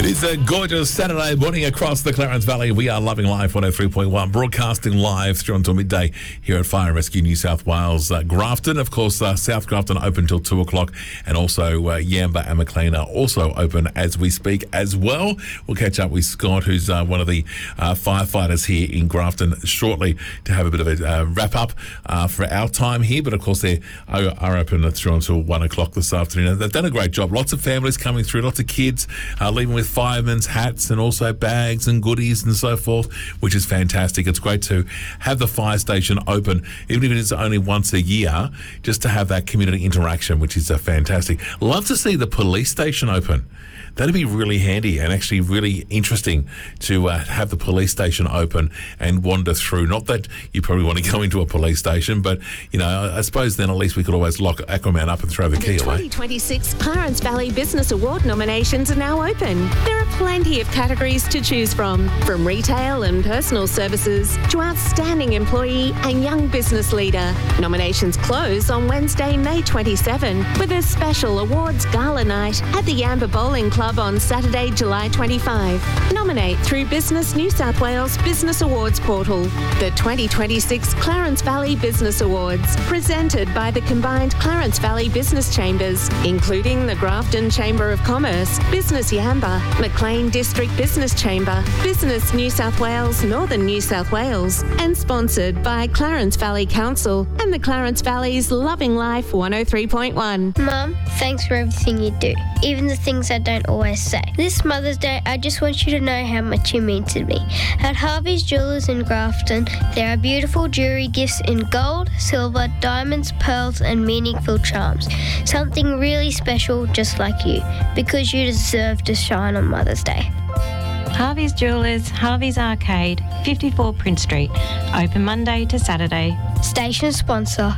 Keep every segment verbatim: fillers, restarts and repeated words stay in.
It is a gorgeous Saturday morning across the Clarence Valley. We are Loving Life one oh three point one, broadcasting live through until midday here at Fire and Rescue New South Wales. Uh, Grafton, of course, uh, South Grafton open till two o'clock, and also uh, Yamba and Maclean are also open as we speak as well. We'll catch up with Scott, who's uh, one of the uh, firefighters here in Grafton, shortly to have a bit of a uh, wrap-up uh, for our time here. But, of course, they are, are open through until one o'clock this afternoon. They've done a great job. Lots of families coming through, lots of kids uh, leaving with firemen's hats and also bags and goodies and so forth, which is fantastic. It's great to have the fire station open, even if it is only once a year, just to have that community interaction, which is uh, fantastic. Love to see the police station open. That'd be really handy and actually really interesting to uh, have the police station open and wander through. Not that you probably want to go into a police station, but, you know, I suppose then at least we could always lock Aquaman up and throw the key The away. twenty twenty-six Clarence Valley Business Award nominations are now open. There are plenty of categories to choose from, from retail and personal services to outstanding employee and young business leader. Nominations close on Wednesday, May twenty-seventh, with a special awards gala night at the Yamba Bowling Club on Saturday, July twenty-fifth. Nominate through Business New South Wales Business Awards portal. The twenty twenty-six Clarence Valley Business Awards, presented by the combined Clarence Valley Business Chambers, including the Grafton Chamber of Commerce, Business Yamba, Maclean District Business Chamber, Business New South Wales, Northern New South Wales, and sponsored by Clarence Valley Council and the Clarence Valley's Loving Life one oh three point one. Mum, thanks for everything you do, even the things I don't always say. This Mother's Day, I just want you to know how much you mean to me. At Harvey's Jewellers in Grafton, there are beautiful jewellery gifts in gold, silver, diamonds, pearls and meaningful charms. Something really special just like you, because you deserve to shine on Mother's Day. Harvey's Jewellers, Harvey's Arcade, fifty-four Prince Street. Open Monday to Saturday. Station sponsor.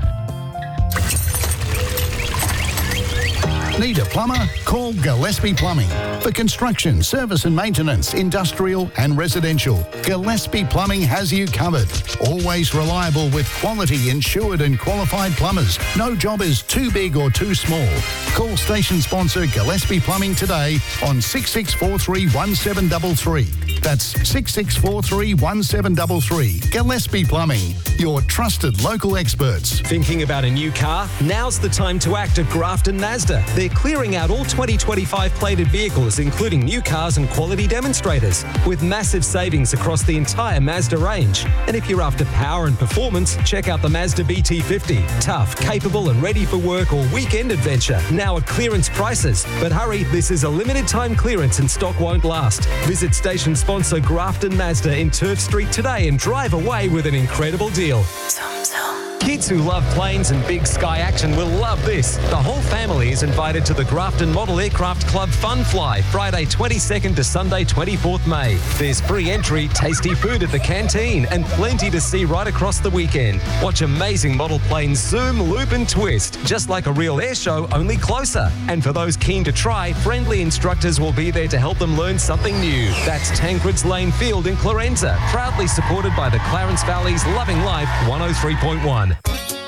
Need a plumber? Call Gillespie Plumbing. For construction, service and maintenance, industrial and residential, Gillespie Plumbing has you covered. Always reliable with quality insured and qualified plumbers. No job is too big or too small. Call station sponsor Gillespie Plumbing today on six six four three one seven three three. That's six six four three one seven three three. Gillespie Plumbing, your trusted local experts. Thinking about a new car? Now's the time to act at Grafton Mazda. They're clearing out all twenty twenty-five plated vehicles, including new cars and quality demonstrators, with massive savings across the entire Mazda range. And if you're after power and performance, check out the Mazda B T fifty. Tough, capable and ready for work or weekend adventure. Now at clearance prices. But hurry, this is a limited time clearance and stock won't last. Visit station sponsor Grafton Mazda in Turf Street today and drive away with an incredible deal. Kids who love planes and big sky action will love this. The whole family is invited to the Grafton Model Aircraft Club Fun Fly, Friday twenty-second to Sunday twenty-fourth May. There's free entry, tasty food at the canteen, and plenty to see right across the weekend. Watch amazing model planes zoom, loop and twist, just like a real air show, only closer. And for those keen to try, friendly instructors will be there to help them learn something new. That's Tancred's Lane Field in Clarenza, proudly supported by the Clarence Valley's Loving Life one oh three point one.